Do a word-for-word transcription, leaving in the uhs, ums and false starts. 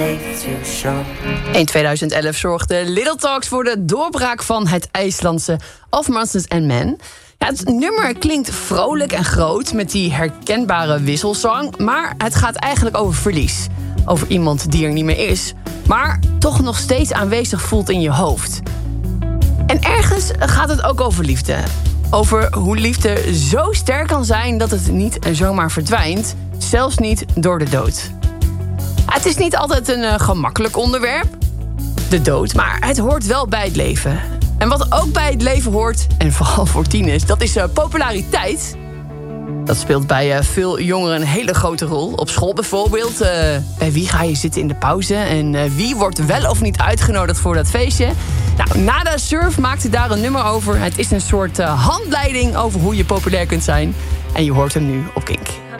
In twintig elf zorgde Little Talks voor de doorbraak van het IJslandse Of Monsters and Men. Ja, het nummer klinkt vrolijk en groot met die herkenbare wisselzang, maar het gaat eigenlijk over verlies. Over iemand die er niet meer is, maar toch nog steeds aanwezig voelt in je hoofd. En ergens gaat het ook over liefde. Over hoe liefde zo sterk kan zijn dat het niet zomaar verdwijnt, zelfs niet door de dood. Het is niet altijd een uh, gemakkelijk onderwerp, de dood, maar het hoort wel bij het leven. En wat ook bij het leven hoort, en vooral voor tieners, dat is uh, populariteit. Dat speelt bij uh, veel jongeren een hele grote rol. Op school bijvoorbeeld. Uh, bij wie ga je zitten in de pauze? En uh, wie wordt wel of niet uitgenodigd voor dat feestje? Nou, Nada Surf maakte daar een nummer over. Het is een soort uh, handleiding over hoe je populair kunt zijn. En je hoort hem nu op Kink.